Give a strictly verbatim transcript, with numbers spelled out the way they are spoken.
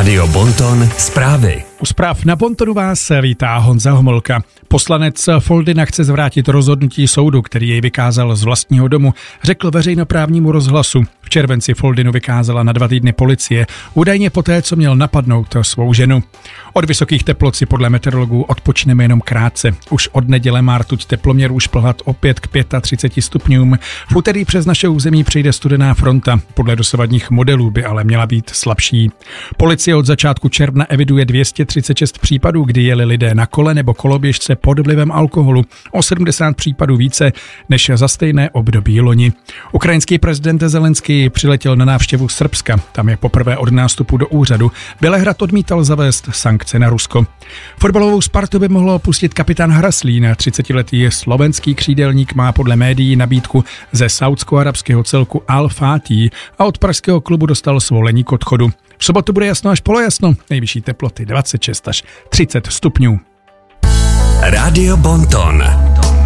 Rádio Bonton zprávy. U zpráv na Bontonu vás vítá Honza Homolka. Poslanec Foldyna chce zvrátit rozhodnutí soudu, který jej vykázal z vlastního domu, řekl veřejnoprávnímu rozhlasu. V červenci Foldynu vykázala na dva týdny policie, údajně poté, co měl napadnout svou ženu. Od vysokých teplot si podle meteorologů odpočneme jenom krátce. Už od neděle má rtuť teploměrů šplhat opět k třiceti pěti stupňům. V úterý přes naše území přijde studená fronta. Podle dosavadních modelů by ale měla být slabší. Policie od začátku června eviduje dvě stě třicet šest případů, kdy jeli lidé na kole nebo koloběžce pod vlivem alkoholu. O sedmdesát případů více než za stejné období loni. Ukrajinský prezident Zelenský přiletěl na návštěvu Srbska. Tam je poprvé od nástupu do úřadu. Bělehrad odmítal zavést sankce na Rusko. Fotbalovou Spartu by mohlo opustit kapitán Hraslín. třicetiletý slovenský křídelník má podle médií nabídku ze saúdsko-arabského celku Al Fatih a od pražského klubu dostal svolení k odchodu. V sobotu bude jasno až polojasno, nejvyšší teploty dvacet šest až třicet stupňů. Rádio Bonton.